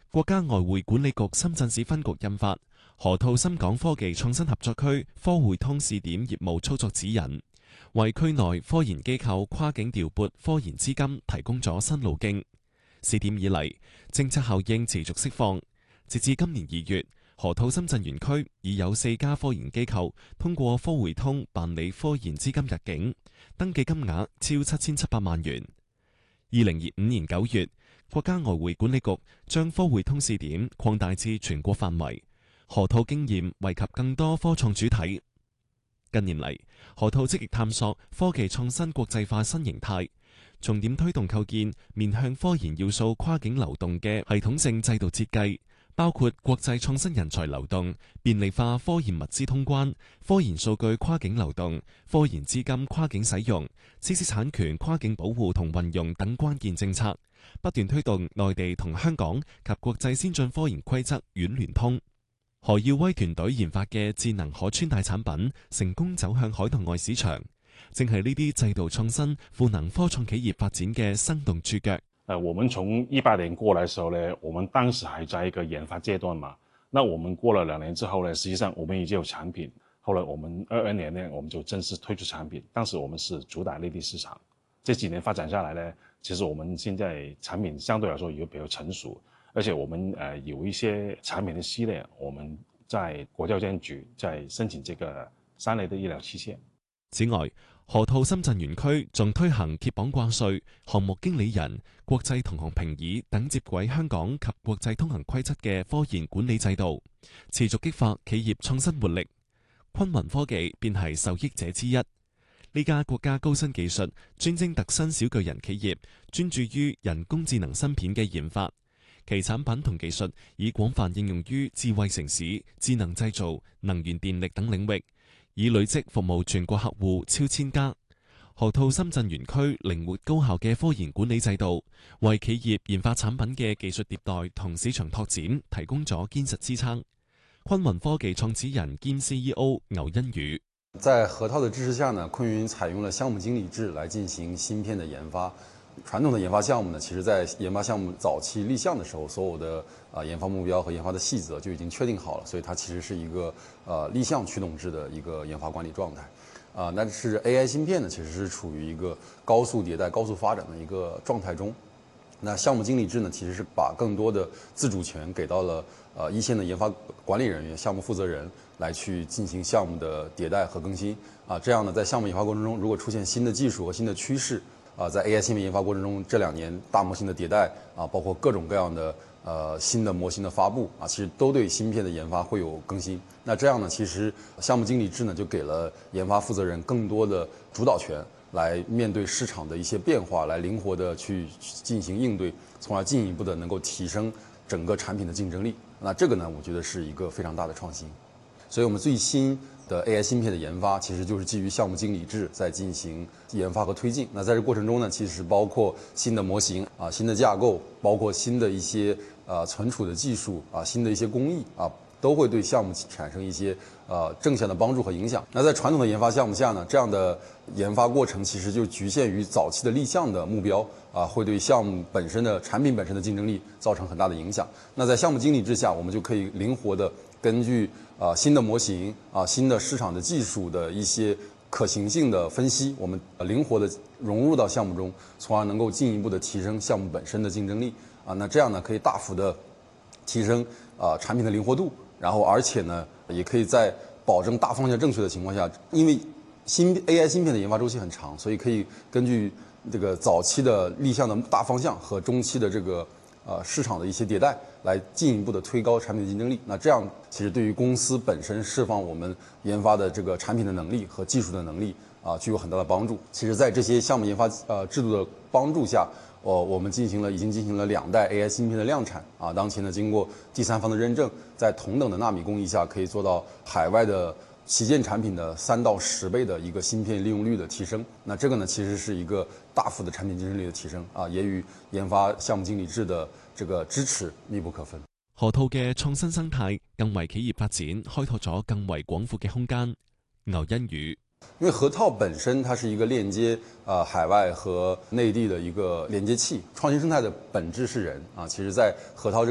國家外匯管理局深圳市分局印發河套深港科技創新合作區科匯通試點業務操作指引，為區內科研機構跨境調撥科研資金提供咗新路徑。試點以嚟，政策效應持續釋放。截至今年2月，河套深圳園區已有4家科研機構通過科匯通辦理科研資金入境，登記金額超7700萬元。2025年9月，國家外匯管理局將科匯通試點擴大至全國範圍，河套經驗惠及更多科創主體。近年嚟，河套積極探索科技創新國際化新形態，重點推動構建面向科研要素跨境流動嘅系統性制度設計，包括國際創新人才流動、便利化科研物資通關、科研數據跨境流動、科研資金跨境使用、知識產權跨境保護同運用等關鍵政策，不斷推動內地同香港及國際先進科研規則軟聯通。何耀威團隊研發嘅智能可穿戴產品成功走向海內外市場，正係呢啲制度創新賦能科創企業發展嘅生動注腳。 我們從18年過來的時候呢，我們當時還在一個研發階段嘛。那我們過了2年之後呢，實際上我們已經有產品。後來我們22年呢，我們就正式推出產品。當時我們是主打內地市場。這幾年發展下來呢，其實我們現在產品相對來說也比較成熟，而且我們有一些產品的系列，我們在國家藥監局在申請這個3類的醫療器械。 此外，河套深圳園區仲推行揭綁掛帥、項目經理人、國際同行評議等接軌香港及國際通行規則嘅科研管理制度，持續激發企業創新活力。昆侖科技便係受益者之一。呢家國家高新技術專精特新小巨人企業，專注於人工智能芯片嘅研發，其產品同技術已廣泛應用於智慧城市、智能製造、能源電力等領域，已累積服務全國客戶超1000家。河套深圳園區靈活高效嘅科研管理制度，為企業研發產品嘅技術迭代同市場拓展提供咗堅實支撐。昆侖科技創始人兼 CEO 牛恩宇： 在河套的支持下呢，昆侖採用了項目經理制來進行芯片的研發。傳統的研發項目呢，其實在研發項目早期立項的時候，所有的研發目標和研發的細則就已經確定好了，所以它其實是一個立項驅動制的一個研發管理狀態。但是 AI 芯片呢，其實是處於一個高速迭代、高速發展的一個狀態中。那項目經理制呢，其實是把更多的自主權給到了一線的研發管理人員、項目負責人來去進行項目的迭代和更新。這樣呢，在項目研發過程中，如果出現新的技術和新的趨勢，在 AI 芯片研發過程中，這2年大模型的迭代包括各種各樣的新的模型的發布其實都對芯片的研發會有更新。那這樣呢，其實項目經理制呢，就給了研發負責人更多的主導權，來面對市場的一些變化，來靈活的去進行應對，從而進一步的能夠提升整個產品的競爭力。那這個呢，我覺得是一個非常大的創新。所以我們最新的 AI 芯片的研發，其實就是基於項目經理制在進行研發和推進。那在這過程中呢，其實包括新的模型新的架構，包括新的一些存儲的技術新的一些工藝都會對項目產生一些正向的幫助和影響。那在傳統的研發項目下呢，這樣的研發過程其實就局限於早期的立項的目標會對項目本身的產品本身的競爭力造成很大的影響。那在項目經理之下，我們就可以靈活的根據新的模型新的市場的技術的一些可行性的分析，我們靈活的融入到項目中，從而能夠進一步的提升項目本身的競爭力那這樣呢，可以大幅的提升產品的靈活度，然後而且呢，也可以在保證大方向正確的情況下，因為AI 芯片的研發周期很長，所以可以根據這個早期的立項的大方向和中期的這個市場的一些迭代，來進一步的推高產品的競爭力。那這樣其實對於公司本身釋放我們研發的這個產品的能力和技術的能力具有很大的幫助。其實在這些項目研發制度的幫助下，我們已經進行了2代 AI 芯片的量產當前呢，經過第三方的認證，在同等的納米工藝下，可以做到海外的旗艦產品的3到10倍的一個芯片利用率的提升。那這個呢，其實是一個大幅的產品競爭力的提升也與研發項目經理制的這個支持密不可分。 河套嘅創新生態更為企業發展開拓咗更為廣闊嘅空間。牛恩宇： 因為河套本身它是一個鏈接海外和內地的一個連接器，創新生態的本質是人其實在河套